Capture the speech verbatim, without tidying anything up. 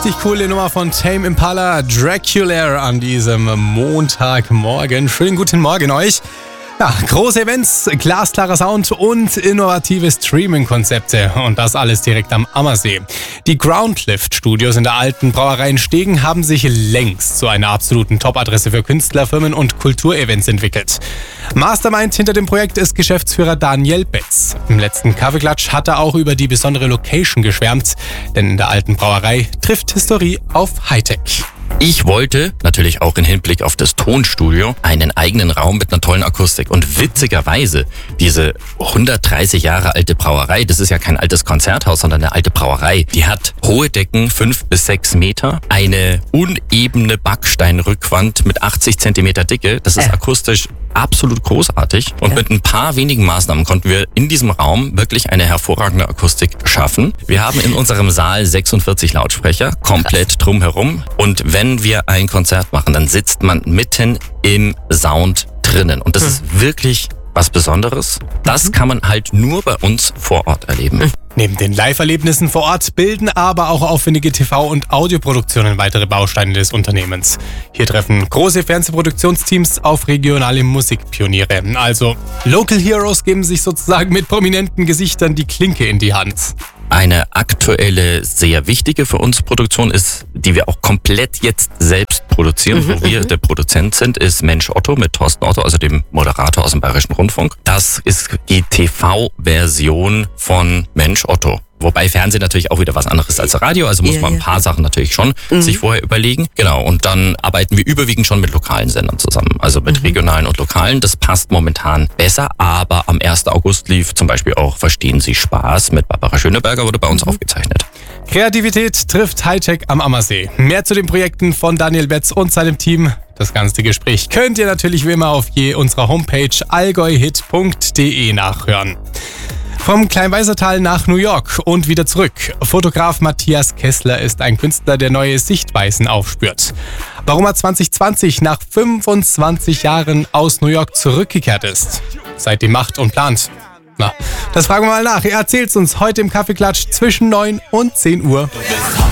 Richtig coole Nummer von Tame Impala, Dracula an diesem Montagmorgen. Schönen guten Morgen euch. Ja, große Events, glasklarer Sound und innovative Streaming-Konzepte und das alles direkt am Ammersee. Die Groundlift-Studios in der alten Brauerei in Stegen haben sich längst zu einer absoluten Top-Adresse für Künstler, Firmen und Kulturevents entwickelt. Mastermind hinter dem Projekt ist Geschäftsführer Daniel Betz. Im letzten Kaffeeklatsch hat er auch über die besondere Location geschwärmt, denn in der alten Brauerei trifft Historie auf Hightech. Ich wollte, natürlich auch im Hinblick auf das Tonstudio, einen eigenen Raum mit einer tollen Akustik. Und witzigerweise, diese hundertdreißig Jahre alte Brauerei, das ist ja kein altes Konzerthaus, sondern eine alte Brauerei, die hat hohe Decken, fünf bis sechs Meter, eine unebene Backsteinrückwand mit achtzig Zentimeter Dicke. Das ist akustisch absolut großartig. Und mit ein paar wenigen Maßnahmen konnten wir in diesem Raum wirklich eine hervorragende Akustik schaffen. Wir haben in unserem Saal sechsundvierzig Lautsprecher, komplett drumherum. Und wenn wir ein Konzert machen, dann sitzt man mitten im Sound drinnen. Und das hm. ist wirklich was Besonderes. Das kann man halt nur bei uns vor Ort erleben. Hm. Neben den Live-Erlebnissen vor Ort bilden aber auch aufwendige T V- und Audioproduktionen weitere Bausteine des Unternehmens. Hier treffen große Fernsehproduktionsteams auf regionale Musikpioniere. Also Local Heroes geben sich sozusagen mit prominenten Gesichtern die Klinke in die Hand. Eine aktuelle, sehr wichtige für uns Produktion ist, die wir auch komplett jetzt selbst produzieren, mhm, wo wir der Produzent sind, ist Mensch Otto mit Thorsten Otto, also dem Moderator aus dem Bayerischen Rundfunk. Das ist die T V-Version von Mensch Otto. Wobei Fernsehen natürlich auch wieder was anderes als Radio, also muss ja, man ein ja. paar Sachen natürlich schon mhm. sich vorher überlegen. Genau, und dann arbeiten wir überwiegend schon mit lokalen Sendern zusammen, also mit mhm. regionalen und lokalen. Das passt momentan besser, aber am ersten August lief zum Beispiel auch Verstehen Sie Spaß mit Barbara Schöneberger, wurde bei uns mhm. aufgezeichnet. Kreativität trifft Hightech am Ammersee. Mehr zu den Projekten von Daniel Betz und seinem Team. Das ganze Gespräch könnt ihr natürlich wie immer auf je unserer Homepage allgäuhit punkt de nachhören. Vom Kleinweisertal nach New York und wieder zurück. Fotograf Matthias Kessler ist ein Künstler, der neue Sichtweisen aufspürt. Warum er zwanzig zwanzig nach fünfundzwanzig Jahren aus New York zurückgekehrt ist, seitdem macht und plant. Na, das fragen wir mal nach. Er erzählt uns heute im Kaffeeklatsch zwischen neun und zehn Uhr.